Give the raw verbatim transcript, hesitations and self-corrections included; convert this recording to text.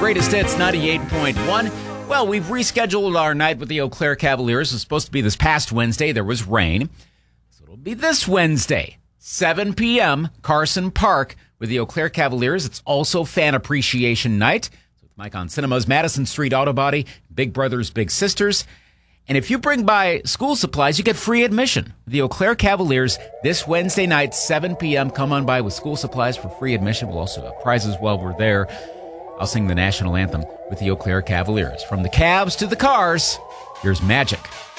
Greatest Hits ninety-eight point one. Well, we've rescheduled our night with the Eau Claire Cavaliers. It was supposed to be this past Wednesday. There was rain. So it'll be this Wednesday, seven p.m., Carson Park with the Eau Claire Cavaliers. It's also Fan Appreciation Night. So with Mike on Cinemas, Madison Street Auto Body, Big Brothers Big Sisters. And if you bring by school supplies, you get free admission. The Eau Claire Cavaliers this Wednesday night, seven p.m. Come on by with school supplies for free admission. We'll also have prizes while we're there. I'll sing the national anthem with the Eau Claire Cavaliers. From the Cavs to the Cars, here's Magic.